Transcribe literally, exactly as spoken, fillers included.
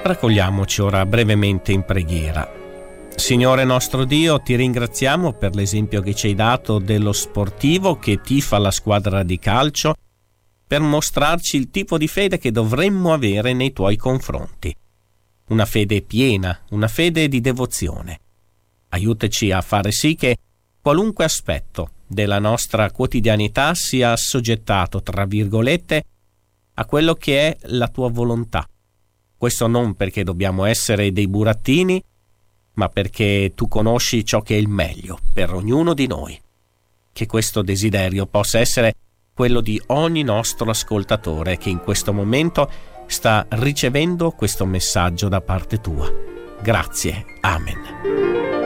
Raccogliamoci ora brevemente in preghiera. Signore nostro Dio, ti ringraziamo per l'esempio che ci hai dato dello sportivo che tifa la squadra di calcio, per mostrarci il tipo di fede che dovremmo avere nei tuoi confronti. Una fede piena, una fede di devozione. Aiutaci a fare sì che qualunque aspetto della nostra quotidianità sia assoggettato, tra virgolette, a quello che è la tua volontà. Questo non perché dobbiamo essere dei burattini, ma perché tu conosci ciò che è il meglio per ognuno di noi. Che questo desiderio possa essere quello di ogni nostro ascoltatore che in questo momento sta ricevendo questo messaggio da parte tua. Grazie. Amen.